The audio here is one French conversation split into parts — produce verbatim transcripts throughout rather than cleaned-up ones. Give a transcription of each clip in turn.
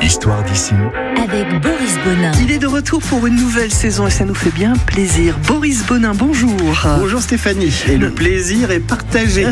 l'histoire d'ici avec Boris Bonin. Il est de retour pour une nouvelle saison et ça nous fait bien plaisir. Boris Bonin, bonjour. Bonjour Stéphanie, et le plaisir est partagé.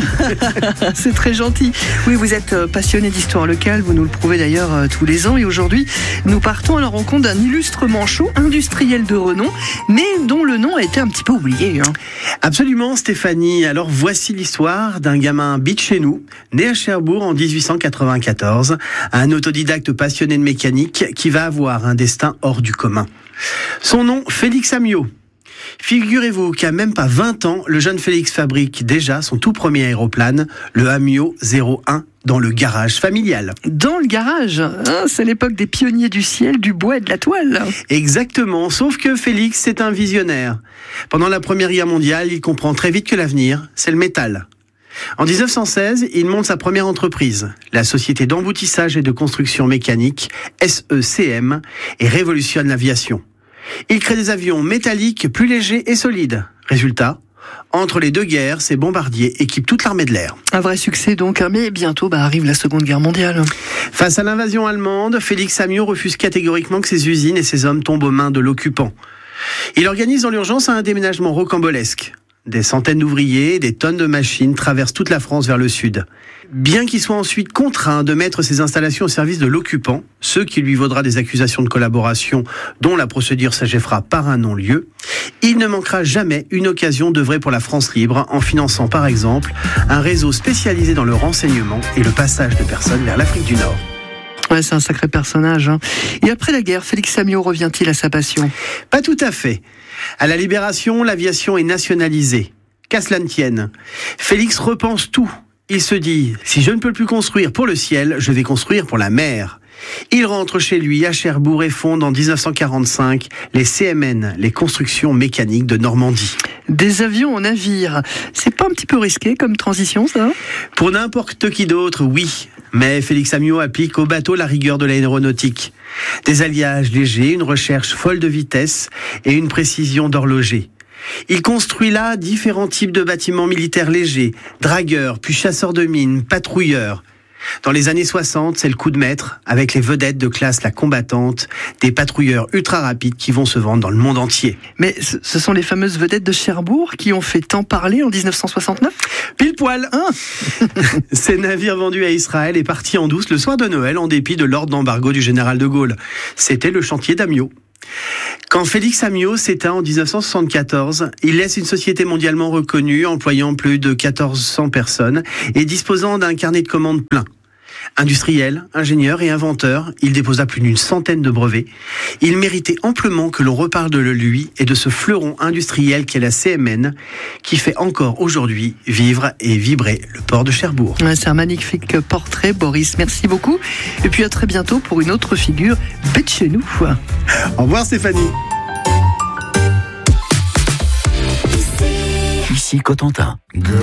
C'est très gentil. Oui, vous êtes passionné d'histoire locale, vous nous le prouvez d'ailleurs tous les ans. Et aujourd'hui, nous partons à la rencontre d'un illustre manchot, industriel de renom, mais dont le nom a été un petit peu oublié. Hein. Absolument Stéphanie, alors voici l'histoire d'un gamin bit chez nous, né à Cherbourg en dix-huit cent quatre-vingt-quatorze, un autodidacte passionné de mécanique qui va avoir un destin hors du commun. Son nom, Félix Amiot. Figurez-vous qu'à même pas vingt ans, le jeune Félix fabrique déjà son tout premier aéroplane, le Amiot zéro un, dans le garage familial. Dans le garage, hein, c'est l'époque des pionniers du ciel, du bois et de la toile. Exactement, sauf que Félix, c'est un visionnaire. Pendant la Première Guerre mondiale, il comprend très vite que l'avenir, c'est le métal. En dix-neuf cent seize, il monte sa première entreprise, la Société d'emboutissage et de construction mécanique, S E C M, et révolutionne l'aviation. Il crée des avions métalliques plus légers et solides. Résultat, entre les deux guerres, ces bombardiers équipent toute l'armée de l'air. Un vrai succès donc, mais bientôt bah, arrive la Seconde Guerre mondiale. Face à l'invasion allemande, Félix Amiot refuse catégoriquement que ses usines et ses hommes tombent aux mains de l'occupant. Il organise dans l'urgence un déménagement rocambolesque. Des centaines d'ouvriers et des tonnes de machines traversent toute la France vers le sud. Bien qu'il soit ensuite contraint de mettre ses installations au service de l'occupant, ce qui lui vaudra des accusations de collaboration dont la procédure s'achèvera par un non-lieu, il ne manquera jamais une occasion d'œuvrer pour la France libre en finançant par exemple un réseau spécialisé dans le renseignement et le passage de personnes vers l'Afrique du Nord. Ouais, c'est un sacré personnage. Hein. Et après la guerre, Félix Amiot revient-il à sa passion ? Pas tout à fait. À la Libération, l'aviation est nationalisée. Qu'à cela ne tienne. Félix repense tout. Il se dit, si je ne peux plus construire pour le ciel, je vais construire pour la mer. Il rentre chez lui à Cherbourg et fonde en dix-neuf cent quarante-cinq les C M N, les constructions mécaniques de Normandie. Des avions en navire, c'est pas un petit peu risqué comme transition ça ? Pour n'importe qui d'autre, oui. Mais Félix Amiot applique au bateau la rigueur de l'aéronautique. Des alliages légers, une recherche folle de vitesse et une précision d'horloger. Il construit là différents types de bâtiments militaires légers, dragueurs, puis chasseurs de mines, patrouilleurs. Dans les années soixante, c'est le coup de maître, avec les vedettes de classe La Combattante, des patrouilleurs ultra rapides qui vont se vendre dans le monde entier. Mais ce sont les fameuses vedettes de Cherbourg qui ont fait tant parler en dix-neuf cent soixante-neuf ? Pile poil, hein. Ces navires vendus à Israël est parti en douce le soir de Noël en dépit de l'ordre d'embargo du général de Gaulle. C'était le chantier d'Amiot. Quand Félix Amiot s'éteint en dix-neuf cent soixante-quatorze, il laisse une société mondialement reconnue, employant plus de mille quatre cents personnes et disposant d'un carnet de commandes plein. Industriel, ingénieur et inventeur, il déposa plus d'une centaine de brevets. Il méritait amplement que l'on reparle de lui et de ce fleuron industriel qu'est la C M N, qui fait encore aujourd'hui vivre et vibrer le port de Cherbourg. Ouais, c'est un magnifique portrait, Boris. Merci beaucoup. Et puis à très bientôt pour une autre figure bête chez nous. Au revoir Stéphanie. Ici Cotentin.